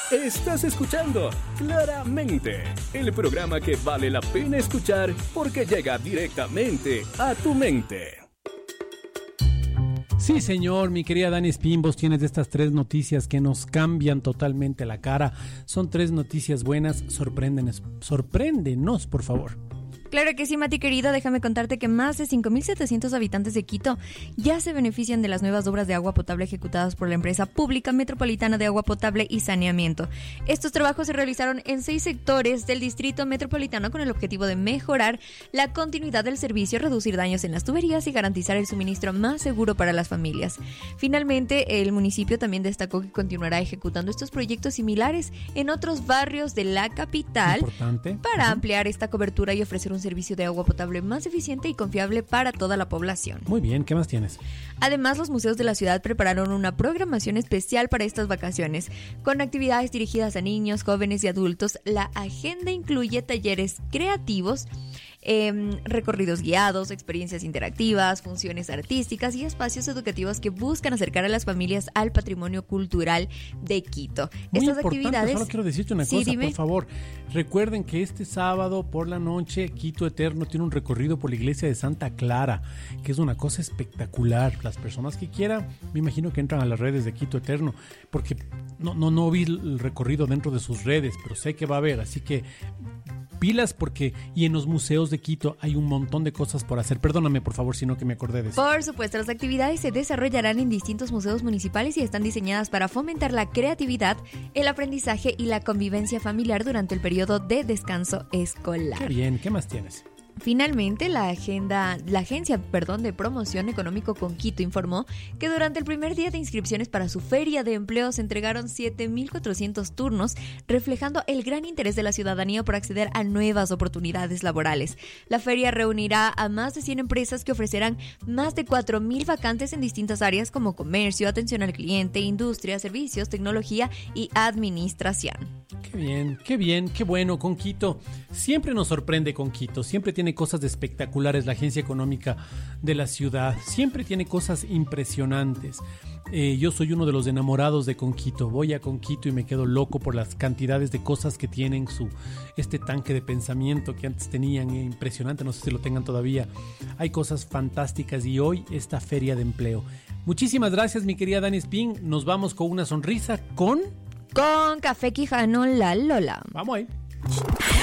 Estás escuchando Claramente, el programa que vale la pena escuchar porque llega directamente a tu mente. Sí, señor, mi querida Dani Espín, vos tienes estas 3 noticias que nos cambian totalmente la cara. Son 3 noticias buenas, sorpréndenos, por favor. Claro que sí, Mati querido, déjame contarte que más de 5.700 habitantes de Quito ya se benefician de las nuevas obras de agua potable ejecutadas por la empresa pública metropolitana de agua potable y saneamiento. Estos trabajos se realizaron en 6 sectores del distrito metropolitano con el objetivo de mejorar la continuidad del servicio, reducir daños en las tuberías y garantizar el suministro más seguro para las familias. Finalmente, el municipio también destacó que continuará ejecutando estos proyectos similares en otros barrios de la capital para ampliar esta cobertura y ofrecer un servicio de agua potable más eficiente y confiable para toda la población. Muy bien, ¿qué más tienes? Además, los museos de la ciudad prepararon una programación especial para estas vacaciones, con actividades dirigidas a niños, jóvenes y adultos. La agenda incluye talleres creativos, recorridos guiados, experiencias interactivas, funciones artísticas y espacios educativos que buscan acercar a las familias al patrimonio cultural de Quito. Muy Estas importante, actividades... solo quiero decirte una cosa, dime. por favor. Recuerden que este sábado por la noche Quito Eterno tiene un recorrido por la iglesia de Santa Clara, que es una cosa espectacular. Las personas que quieran, me imagino que entran a las redes de Quito Eterno, porque no vi el recorrido dentro de sus redes, pero sé que va a haber, así que pilas, porque y en los museos de Quito hay un montón de cosas por hacer. Perdóname, por favor, sino que me acordé de eso. Por supuesto, las actividades se desarrollarán en distintos museos municipales y están diseñadas para fomentar la creatividad, el aprendizaje y la convivencia familiar durante el periodo de descanso escolar. Qué bien, ¿qué más tienes? Finalmente, la agencia de promoción económico con Quito informó que durante el primer día de inscripciones para su feria de empleo se entregaron 7.400 turnos, reflejando el gran interés de la ciudadanía por acceder a nuevas oportunidades laborales. La feria reunirá a más de 100 empresas que ofrecerán más de 4.000 vacantes en distintas áreas como comercio, atención al cliente, industria, servicios, tecnología y administración. Qué bien, qué bueno con Quito. Siempre nos sorprende con Quito, siempre tiene cosas espectaculares la agencia económica de la ciudad, siempre tiene cosas impresionantes. Yo soy uno de los enamorados de Conquito. Voy a Conquito y me quedo loco por las cantidades de cosas que tienen este tanque de pensamiento que antes tenían, impresionante, no sé si lo tengan todavía. Hay cosas fantásticas y hoy esta feria de empleo. Muchísimas gracias, mi querida Dani Espín. Nos vamos con una sonrisa con Café Quijano La Lola. Vamos ahí.